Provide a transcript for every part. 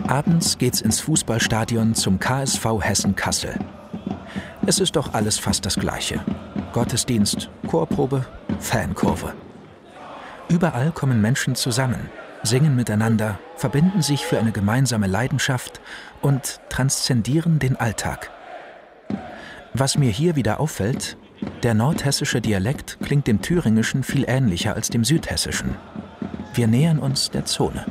Abends geht's ins Fußballstadion zum KSV Hessen Kassel. Es ist doch alles fast das Gleiche. Gottesdienst, Chorprobe, Fankurve. Überall kommen Menschen zusammen, singen miteinander, verbinden sich für eine gemeinsame Leidenschaft und transzendieren den Alltag. Was mir hier wieder auffällt, der nordhessische Dialekt klingt dem thüringischen viel ähnlicher als dem südhessischen. Wir nähern uns der Zone.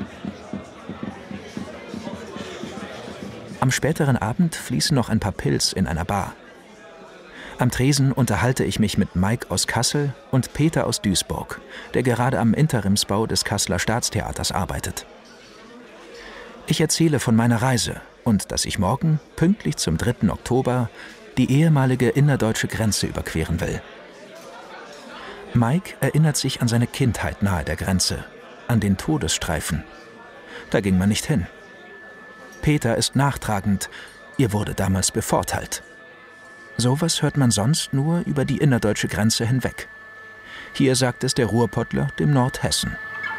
Am späteren Abend fließen noch ein paar Pils in einer Bar. Am Tresen unterhalte ich mich mit Mike aus Kassel und Peter aus Duisburg, der gerade am Interimsbau des Kasseler Staatstheaters arbeitet. Ich erzähle von meiner Reise und dass ich morgen, pünktlich zum 3. Oktober, die ehemalige innerdeutsche Grenze überqueren will. Mike erinnert sich an seine Kindheit nahe der Grenze, an den Todesstreifen. Da ging man nicht hin. Peter ist nachtragend, ihr wurde damals bevorteilt. Sowas hört man sonst nur über die innerdeutsche Grenze hinweg. Hier sagt es der Ruhrpottler dem Nordhessen.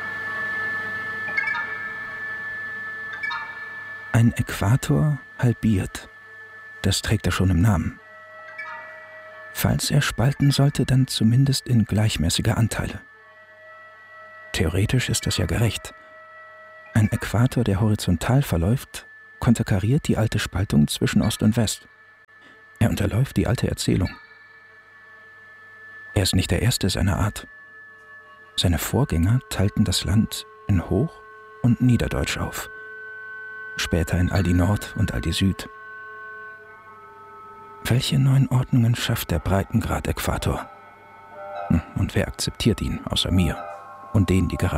Ein Äquator halbiert, das trägt er schon im Namen. Falls er spalten sollte, dann zumindest in gleichmäßige Anteile. Theoretisch ist das ja gerecht. Ein Äquator, der horizontal verläuft, konterkariert die alte Spaltung zwischen Ost und West. Er unterläuft die alte Erzählung. Er ist nicht der Erste seiner Art. Seine Vorgänger teilten das Land in Hoch- und Niederdeutsch auf. Später in Aldi Nord und Aldi Süd. Welche neuen Ordnungen schafft der Breitengrad-Äquator? Und wer akzeptiert ihn außer mir und denen, die gerade